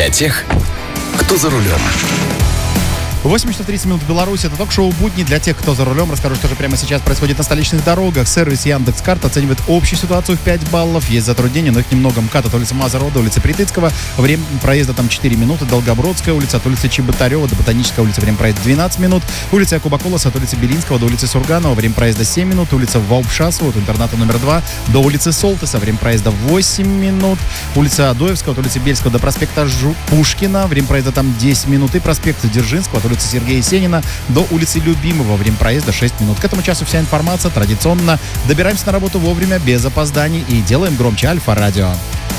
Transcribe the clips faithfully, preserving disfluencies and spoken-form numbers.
для тех, кто за рулем. восемь часов тридцать минут в Беларуси. Это ток-шоу «Будни» для тех, кто за рулем. Расскажу, что же прямо сейчас происходит на столичных дорогах. Сервис Яндекс.Карт оценивает общую ситуацию в пять баллов. Есть затруднения, но их немного. МКАД от улицы Мазарода до улицы Притыцкого. Время проезда там четыре минуты. Долгобродская улица от улицы Чеботарева до Ботанической улицы. Время проезда двенадцать минут. Улица Якуба Колоса от улицы Белинского до улицы Сурганова. Время проезда семь минут. Улица Ваупшасова от интерната номер два до улицы Солтеса. Время проезда восемь минут. Улица Адоевского от улицы Бельского до проспекта Жу... Пушкина. Время проезда там десять минут. И проспект Дзержинского от улицы Сергея Есенина до улицы Любимого. Время проезда шесть минут. К этому часу вся информация. Традиционно добираемся на работу вовремя, без опозданий и делаем громче Альфа-радио.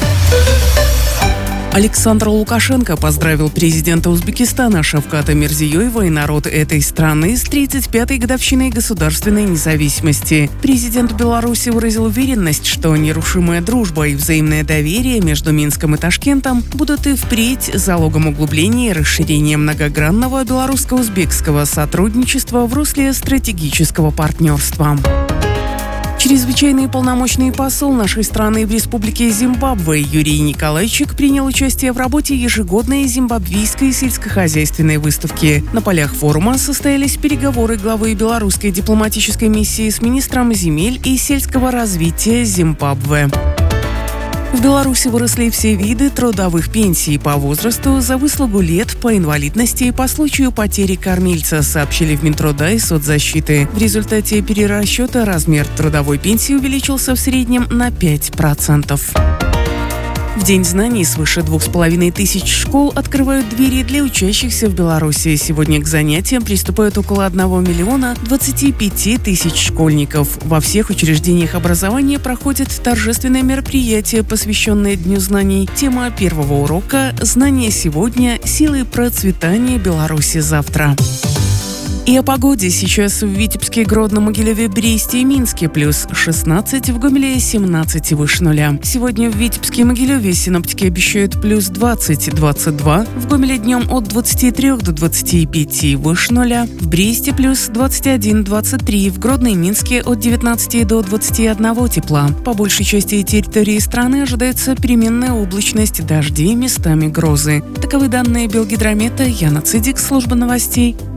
Александр Лукашенко поздравил президента Узбекистана Шавката Мирзиёева и народ этой страны с тридцать пятой годовщиной государственной независимости. Президент Беларуси выразил уверенность, что нерушимая дружба и взаимное доверие между Минском и Ташкентом будут и впредь залогом углубления и расширения многогранного белорусско-узбекского сотрудничества в русле стратегического партнерства. Чрезвычайный полномочный посол нашей страны в Республике Зимбабве Юрий Николайчик принял участие в работе ежегодной зимбабвийской сельскохозяйственной выставки. На полях форума состоялись переговоры главы белорусской дипломатической миссии с министром земель и сельского развития Зимбабве. В Беларуси выросли все виды трудовых пенсий по возрасту, за выслугу лет, по инвалидности и по случаю потери кормильца, сообщили в Минтруда и соцзащиты. В результате перерасчета размер трудовой пенсии увеличился в среднем на пять процентов. В День знаний свыше двух с половиной тысяч школ открывают двери для учащихся в Беларуси. Сегодня к занятиям приступают около одного миллиона двадцати пяти тысяч школьников. Во всех учреждениях образования проходят торжественные мероприятия, посвященные Дню знаний. Тема первого урока «Знания сегодня. Силы процветания Беларуси завтра». И о погоде. Сейчас в Витебске, Гродно, Могилеве, Бресте и Минске плюс шестнадцать, в Гомеле семнадцать выше нуля. Сегодня в Витебске и Могилеве синоптики обещают плюс двадцать - двадцать два, в Гомеле днем от двадцати трёх до двадцати пяти выше нуля, в Бресте плюс двадцать один - двадцать три, в Гродно и Минске от девятнадцати до двадцати одного тепла. По большей части территории страны ожидается переменная облачность, дожди, местами грозы. Таковы данные Белгидромета. Яна Цидик, служба новостей,